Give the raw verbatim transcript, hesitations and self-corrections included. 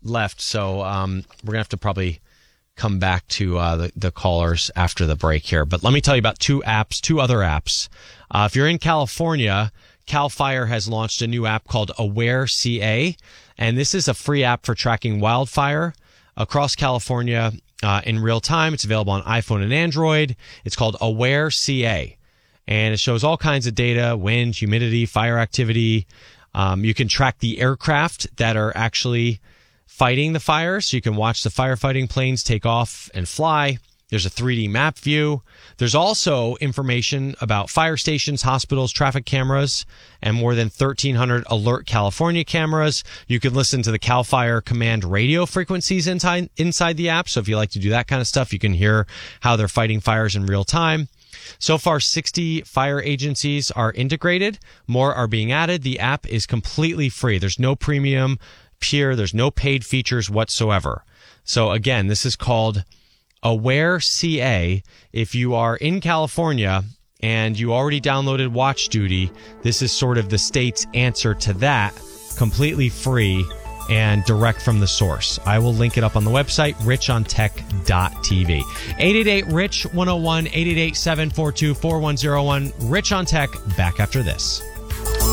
left, so um, we're going to have to probably come back to uh, the, the callers after the break here. But let me tell you about two apps, two other apps. Uh, if you're in California, CAL FIRE has launched a new app called Aware C A, and this is a free app for tracking wildfire across California uh, in real time. It's available on iPhone and Android. It's called Aware C A, and it shows all kinds of data, wind, humidity, fire activity. Um, you can track the aircraft that are actually fighting the fires, so you can watch the firefighting planes take off and fly. There's a three D map view. There's also information about fire stations, hospitals, traffic cameras, and more than thirteen hundred Alert California cameras. You can listen to the CAL FIRE command radio frequencies inside, inside the app. So if you like to do that kind of stuff, you can hear how they're fighting fires in real time. So far, sixty fire agencies are integrated. More are being added. The app is completely free. There's no premium peer. There's no paid features whatsoever. So again, this is called Aware C A. If you are in California and you already downloaded Watch Duty, this is sort of the state's answer to that, completely free and direct from the source. I will link it up on the website, rich on tech dot t v. eight eight eight, rich one oh one, eight eight eight, seven four two, four one zero one. Rich on Tech, back after this.